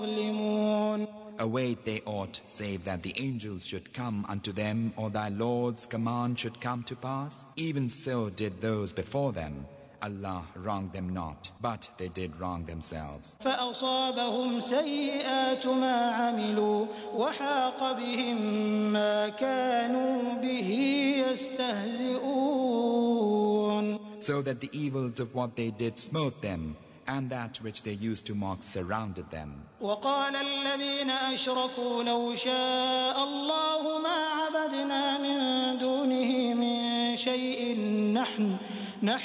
Await they aught save that the angels should come unto them, or thy Lord's command should come to pass? Even so did those before them. Allah wronged them not, but they did wrong themselves. فأصابهم سيئات ما عملوا وحاق بهم ما كانوا به يستهزئون. So that the evils of what they did smote them, and that which they used to mock surrounded them. وقال الذين أشركوا لو شاء الله ما عبدنا من دونه من شيء